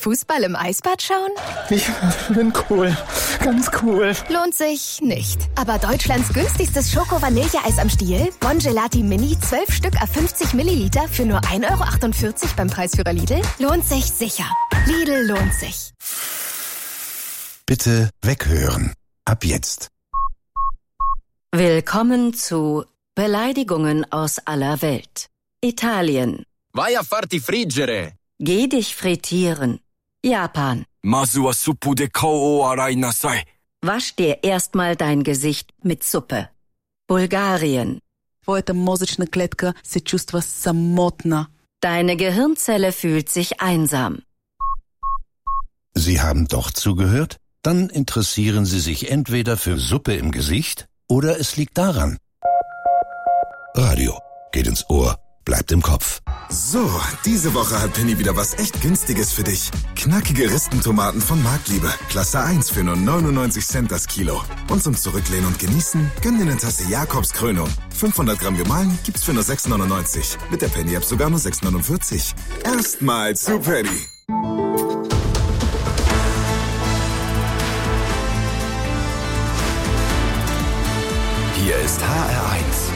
Fußball im Eisbad schauen? Ich bin cool. Ganz cool. Lohnt sich nicht. Aber Deutschlands günstigstes Schoko-Vanilleeis am Stiel, Bongelati Mini, 12 Stück à 50 Milliliter für nur 1,48 € beim Preisführer Lidl, lohnt sich sicher. Lidl lohnt sich. Bitte weghören. Ab jetzt. Willkommen zu Beleidigungen aus aller Welt. Italien. Vai a farti friggere. Geh dich frittieren. Japan. Masu wa suppu de kao o arai nasai. Wasch dir erstmal dein Gesicht mit Suppe. Bulgarien. Твоята мозъчна клетка се чувства самотна. Deine Gehirnzelle fühlt sich einsam. Sie haben doch zugehört? Dann interessieren Sie sich entweder für Suppe im Gesicht oder es liegt daran. Radio geht ins Ohr, bleibt im Kopf. So, diese Woche hat Penny wieder was echt Günstiges für dich. Knackige Ristentomaten von Marktliebe. Klasse 1 für nur 99 Cent das Kilo. Und zum Zurücklehnen und Genießen, gönn dir eine Tasse Jakobskrönung. 500 Gramm gemahlen gibt's für nur 6,99. Mit der Penny-App sogar nur 6,49. Erstmal zu Penny. Hier ist HR1.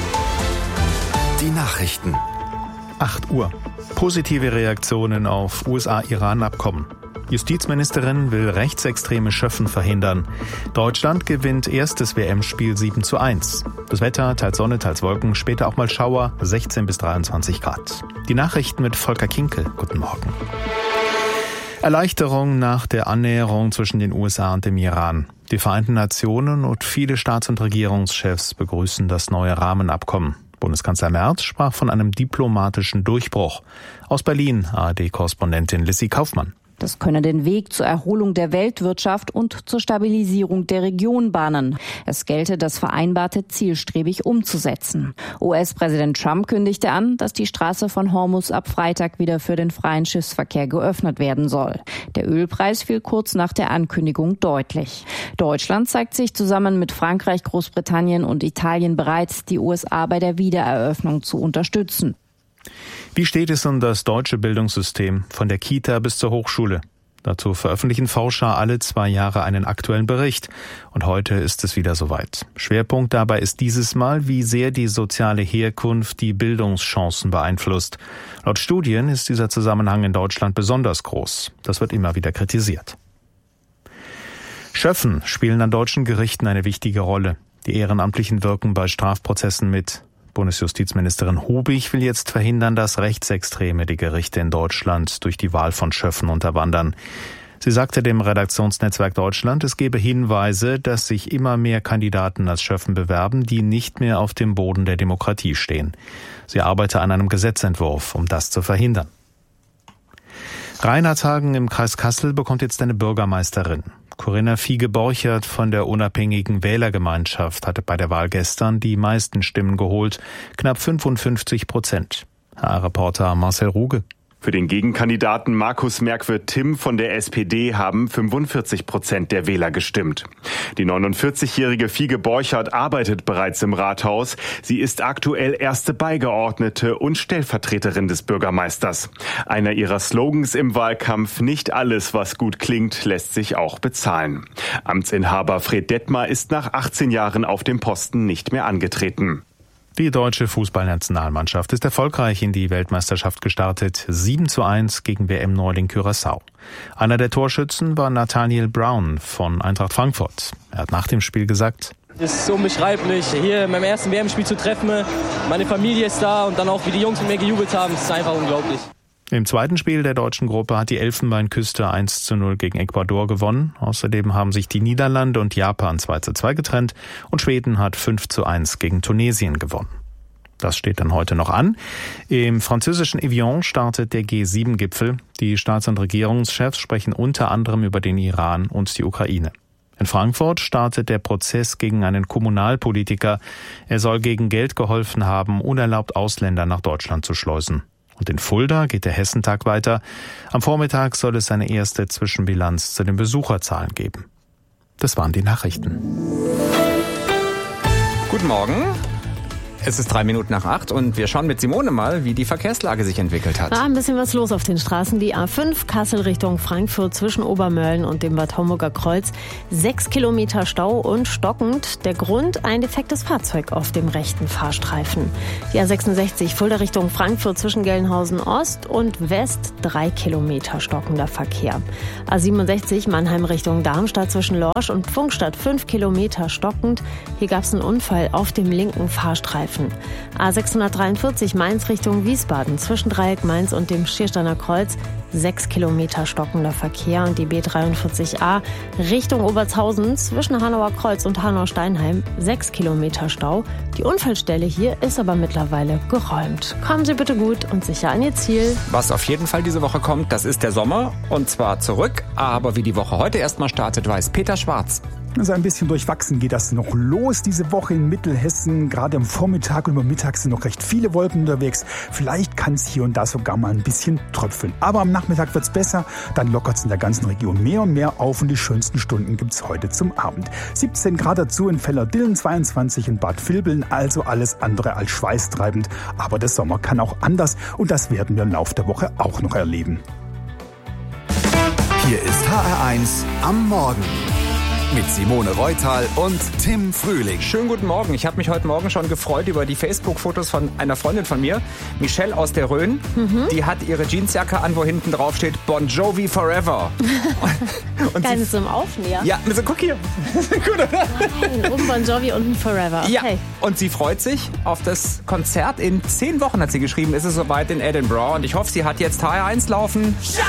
Die Nachrichten. 8 Uhr. Positive Reaktionen auf USA-Iran-Abkommen. Justizministerin will rechtsextreme Schöffen verhindern. Deutschland gewinnt erstes WM-Spiel 7:1. Das Wetter, teils Sonne, teils Wolken, später auch mal Schauer, 16 bis 23 Grad. Die Nachrichten mit Volker Kinkel. Guten Morgen. Erleichterung nach der Annäherung zwischen den USA und dem Iran. Die Vereinten Nationen und viele Staats- und Regierungschefs begrüßen das neue Rahmenabkommen. Bundeskanzler Merz sprach von einem diplomatischen Durchbruch. Aus Berlin, ARD-Korrespondentin Lissy Kaufmann. Das könne den Weg zur Erholung der Weltwirtschaft und zur Stabilisierung der Region bahnen. Es gelte, das Vereinbarte zielstrebig umzusetzen. US-Präsident Trump kündigte an, dass die Straße von Hormuz ab Freitag wieder für den freien Schiffsverkehr geöffnet werden soll. Der Ölpreis fiel kurz nach der Ankündigung deutlich. Deutschland zeigt sich zusammen mit Frankreich, Großbritannien und Italien bereit, die USA bei der Wiedereröffnung zu unterstützen. Wie steht es um das deutsche Bildungssystem, von der Kita bis zur Hochschule? Dazu veröffentlichen Forscher alle 2 Jahre einen aktuellen Bericht. Und heute ist es wieder soweit. Schwerpunkt dabei ist dieses Mal, wie sehr die soziale Herkunft die Bildungschancen beeinflusst. Laut Studien ist dieser Zusammenhang in Deutschland besonders groß. Das wird immer wieder kritisiert. Schöffen spielen an deutschen Gerichten eine wichtige Rolle. Die Ehrenamtlichen wirken bei Strafprozessen mit. Bundesjustizministerin Hubig will jetzt verhindern, dass Rechtsextreme die Gerichte in Deutschland durch die Wahl von Schöffen unterwandern. Sie sagte dem Redaktionsnetzwerk Deutschland, es gebe Hinweise, dass sich immer mehr Kandidaten als Schöffen bewerben, die nicht mehr auf dem Boden der Demokratie stehen. Sie arbeite an einem Gesetzentwurf, um das zu verhindern. Rheinertshagen im Kreis Kassel bekommt jetzt eine Bürgermeisterin. Corinna Fiege-Borchert von der unabhängigen Wählergemeinschaft hatte bei der Wahl gestern die meisten Stimmen geholt, knapp 55%. HR-Reporter Marcel Ruge. Für den Gegenkandidaten Markus Merkwirth-Timm von der SPD haben 45% der Wähler gestimmt. Die 49-jährige Fiege-Borchert arbeitet bereits im Rathaus. Sie ist aktuell erste Beigeordnete und Stellvertreterin des Bürgermeisters. Einer ihrer Slogans im Wahlkampf: Nicht alles, was gut klingt, lässt sich auch bezahlen. Amtsinhaber Fred Detmar ist nach 18 Jahren auf dem Posten nicht mehr angetreten. Die deutsche Fußballnationalmannschaft ist erfolgreich in die Weltmeisterschaft gestartet. 7:1 gegen WM-Neuling Curaçao. Einer der Torschützen war Nathaniel Brown von Eintracht Frankfurt. Er hat nach dem Spiel gesagt: Es ist unbeschreiblich, hier in meinem ersten WM-Spiel zu treffen. Meine Familie ist da und dann auch, wie die Jungs mit mir gejubelt haben, das ist einfach unglaublich. Im zweiten Spiel der deutschen Gruppe hat die Elfenbeinküste 1:0 gegen Ecuador gewonnen. Außerdem haben sich die Niederlande und Japan 2:2 getrennt und Schweden hat 5:1 gegen Tunesien gewonnen. Das steht dann heute noch an. Im französischen Evian startet der G7-Gipfel. Die Staats- und Regierungschefs sprechen unter anderem über den Iran und die Ukraine. In Frankfurt startet der Prozess gegen einen Kommunalpolitiker. Er soll gegen Geld geholfen haben, unerlaubt Ausländer nach Deutschland zu schleusen. Und in Fulda geht der Hessentag weiter. Am Vormittag soll es eine erste Zwischenbilanz zu den Besucherzahlen geben. Das waren die Nachrichten. Guten Morgen. Es ist 8:03 und wir schauen mit Simone mal, wie die Verkehrslage sich entwickelt hat. Ein bisschen was los auf den Straßen. Die A5 Kassel Richtung Frankfurt zwischen Obermölln und dem Bad Homburger Kreuz. 6 Kilometer Stau und stockend. Der Grund, ein defektes Fahrzeug auf dem rechten Fahrstreifen. Die A66 Fulda Richtung Frankfurt zwischen Gelnhausen Ost und West. 3 Kilometer stockender Verkehr. A67 Mannheim Richtung Darmstadt zwischen Lorsch und Pfungstadt. 5 Kilometer stockend. Hier gab es einen Unfall auf dem linken Fahrstreifen. A643 Mainz Richtung Wiesbaden zwischen Dreieck Mainz und dem Schiersteiner Kreuz 6 Kilometer stockender Verkehr und die B43a Richtung Obertshausen zwischen Hanauer Kreuz und Hanau-Steinheim 6 Kilometer Stau. Die Unfallstelle hier ist aber mittlerweile geräumt. Kommen Sie bitte gut und sicher an Ihr Ziel. Was auf jeden Fall diese Woche kommt, das ist der Sommer und zwar zurück. Aber wie die Woche heute erstmal startet, weiß Peter Schwarz. Also ein bisschen durchwachsen geht das noch los diese Woche in Mittelhessen. Gerade am Vormittag und am Mittag sind noch recht viele Wolken unterwegs. Vielleicht kann es hier und da sogar mal ein bisschen tröpfeln. Aber am Nachmittag wird es besser. Dann lockert es in der ganzen Region mehr und mehr auf und die schönsten Stunden gibt es heute zum Abend. 17 Grad dazu in Vellerdillen, 22 in Bad Vilbel. Also alles andere als schweißtreibend. Aber der Sommer kann auch anders und das werden wir im Laufe der Woche auch noch erleben. Hier ist HR1 am Morgen. Mit Simone Reutal und Tim Frühling. Schönen guten Morgen. Ich habe mich heute Morgen schon gefreut über die Facebook-Fotos von einer Freundin von mir, Michelle aus der Rhön. Die hat ihre Jeansjacke an, wo hinten drauf steht Bon Jovi Forever. Und geil, mit so einem Aufnäher. Ja, so, guck hier. Gut, oder? Nein, oben Bon Jovi, unten Forever. Okay. Ja, und sie freut sich auf das Konzert. In 10 Wochen, hat sie geschrieben, ist es soweit in Edinburgh. Und ich hoffe, sie hat jetzt HR1 laufen.